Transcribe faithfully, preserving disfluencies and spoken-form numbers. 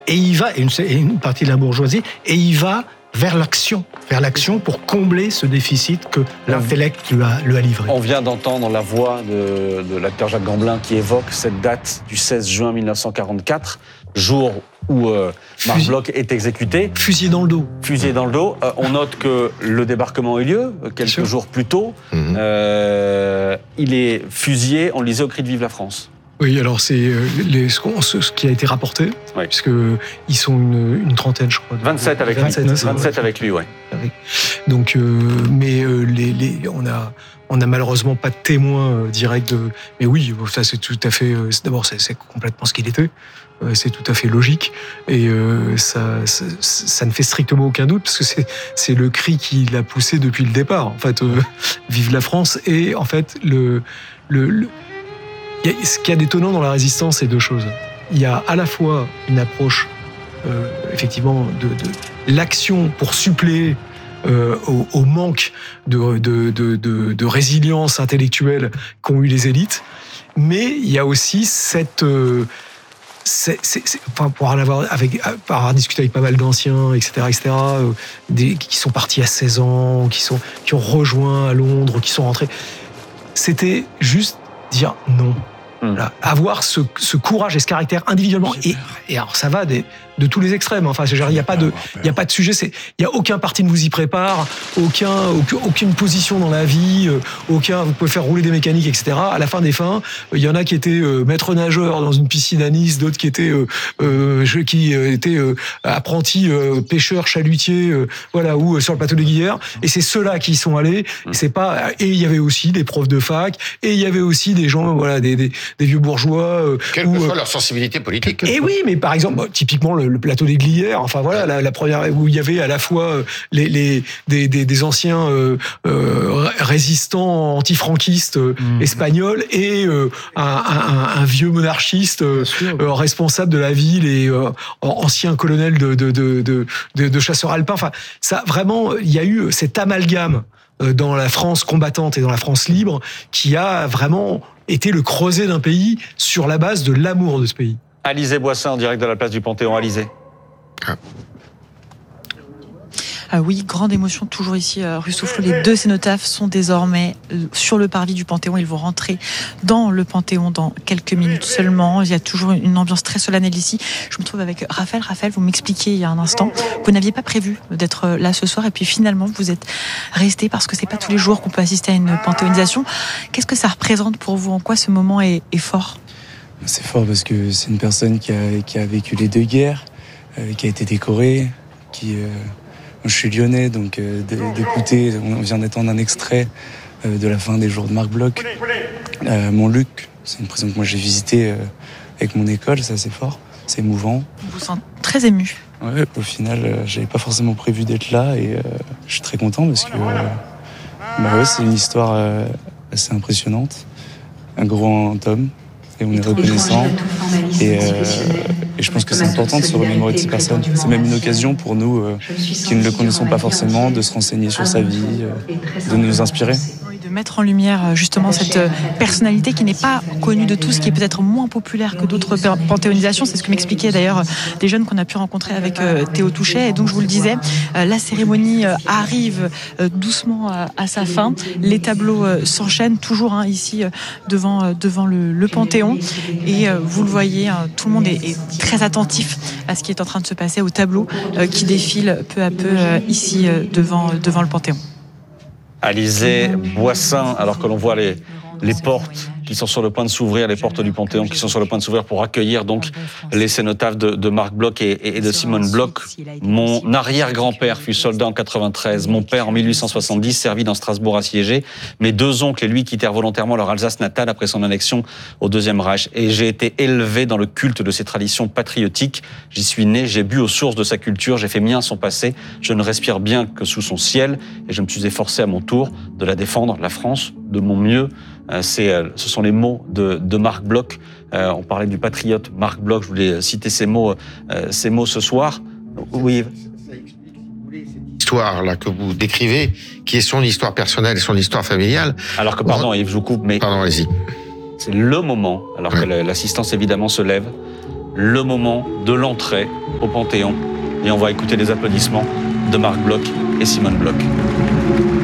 Et il va, et une, et une partie de la bourgeoisie, et il va vers l'action, vers l'action pour combler ce déficit que l'intellect lui a, lui a livré. On vient d'entendre la voix de, de l'acteur Jacques Gamblin qui évoque cette date du seize juin mille neuf cent quarante-quatre, jour où euh, Marc Fusil... Bloch est exécuté. Fusillé dans le dos. Fusillé dans le dos. Euh, on note que le débarquement a eu lieu quelques jours plus tôt. Mmh. Euh, il est fusillé, on le lisait au cri de Vive la France. Oui, alors c'est les, ce, ce qui a été rapporté, oui. Puisqu'ils sont une, une trentaine, je crois. vingt-sept avec vingt-sept, lui. vingt-sept avec lui, oui. Donc, euh, mais euh, les, les, on a, on n'a malheureusement pas de témoins euh, directs. De, mais oui, ça c'est tout à fait. Euh, d'abord, c'est, c'est complètement ce qu'il était. Euh, c'est tout à fait logique et euh, ça, ça, ça ne fait strictement aucun doute parce que c'est, c'est le cri qui l'a poussé depuis le départ. En fait, euh, vive la France et en fait le, le, le ce qu'il y a d'étonnant dans la résistance, c'est deux choses. Il y a à la fois une approche, euh, effectivement, de, de l'action pour suppléer euh, au, au manque de, de, de, de, de résilience intellectuelle qu'ont eu les élites, mais il y a aussi cette... Euh, c'est, c'est, c'est, enfin, pour en avoir, avec, pour avoir discuté avec pas mal d'anciens, et cetera, et cetera, euh, des, qui sont partis à seize ans, qui, sont, qui ont rejoint à Londres, qui sont rentrés, c'était juste dire non. Voilà. Avoir ce, ce courage et ce caractère individuellement et, et alors ça va des, de tous les extrêmes. Enfin, c'est genre il y a pas de, il y a pas de sujet. C'est, il y a aucun parti ne vous y prépare, aucun, aucun, aucune position dans la vie, aucun. Vous pouvez faire rouler des mécaniques, et cetera. À la fin des fins, il y en a qui étaient euh, maîtres nageurs dans une piscine à Nice, d'autres qui étaient, euh, euh, qui étaient euh, apprentis euh, pêcheurs, chalutiers, euh, voilà, ou euh, sur le plateau des Guillères. Et c'est ceux-là qui y sont allés. Et c'est pas. Et il y avait aussi des profs de fac. Et il y avait aussi des gens, voilà, des, des des vieux bourgeois. Euh, Quelle que soit leur sensibilité politique. Et oui, mais par exemple, bah, typiquement le, le plateau des Glières, enfin voilà, la, la première où il y avait à la fois les, les des, des, des anciens euh, euh, résistants antifranquistes euh, mmh. espagnols et euh, un, un, un vieux monarchiste euh, euh, responsable de la ville et euh, ancien colonel de, de, de, de, de, de chasseurs alpins. Enfin, ça vraiment, il y a eu cet amalgame dans la France combattante et dans la France libre qui a vraiment été le creuset d'un pays sur la base de l'amour de ce pays. Alizé Boissin, en direct de la place du Panthéon. Alizé. Ah. Ah oui, grande émotion toujours ici, euh, rue Soufflot. Les deux cénotaphes sont désormais euh, sur le parvis du Panthéon. Ils vont rentrer dans le Panthéon dans quelques minutes seulement. Il y a toujours une ambiance très solennelle ici. Je me trouve avec Raphaël. Raphaël, vous m'expliquiez il y a un instant, vous n'aviez pas prévu d'être là ce soir et puis finalement vous êtes resté parce que c'est pas tous les jours qu'on peut assister à une panthéonisation. Qu'est-ce que ça représente pour vous? En quoi ce moment est, est fort? C'est fort parce que c'est une personne qui a, qui a vécu les deux guerres, euh, qui a été décorée, qui... Euh Je suis lyonnais, donc euh, d'écouter, on vient d'entendre un extrait euh, de la fin des jours de Marc Bloch. Euh, Montluc, c'est une prison que moi j'ai visitée euh, avec mon école, c'est assez fort, c'est émouvant. Vous vous sentez très ému. Ouais, au final, euh, j'avais pas forcément prévu d'être là et euh, je suis très content parce que euh, bah ouais, c'est une histoire euh, assez impressionnante, un grand homme. Et on est reconnaissant. Et, euh, et je pense que c'est important de se remémorer de ces personnes. C'est même une occasion pour nous, euh, qui ne le connaissons pas forcément, de se renseigner sur sa vie, euh, de nous inspirer. De mettre en lumière justement cette personnalité qui n'est pas connue de tous, qui est peut-être moins populaire que d'autres panthéonisations. C'est ce que m'expliquaient d'ailleurs des jeunes qu'on a pu rencontrer avec Théo Touchet. Et donc je vous le disais, la cérémonie arrive doucement à sa fin. Les tableaux s'enchaînent toujours hein, ici devant, devant le, le Panthéon. Et vous le voyez, tout le monde est, est très attentif à ce qui est en train de se passer, au tableau qui défile peu à peu ici devant, devant le Panthéon. Alizé Boissin, alors que l'on voit les, les portes qui sont sur le point de s'ouvrir, les portes du Panthéon qui sont sur le point de s'ouvrir pour accueillir donc les cénotaphes de, de Marc Bloch et, et de Simone Bloch. Mon arrière-grand-père fut soldat en quatre-vingt-treize, mon père en mille huit cent soixante-dix servit dans Strasbourg assiégé. Mes deux oncles et lui quittèrent volontairement leur Alsace natale après son annexion au Deuxième Reich. Et j'ai été élevé dans le culte de ses traditions patriotiques. J'y suis né, j'ai bu aux sources de sa culture, j'ai fait mien son passé. Je ne respire bien que sous son ciel et je me suis efforcé à mon tour de la défendre, la France, de mon mieux. C'est, ce sont les mots de, de Marc Bloch. Euh, on parlait du patriote Marc Bloch. Je voulais citer ces mots, euh, ces mots ce soir. Oui. Histoire là que vous décrivez, qui est son histoire personnelle et son histoire familiale. Alors que pardon, Yves, je vous coupe, mais pardon, allez-y. C'est le moment, alors ouais. que l'assistance évidemment se lève, le moment de l'entrée au Panthéon. Et on va écouter les applaudissements de Marc Bloch et Simone Bloch.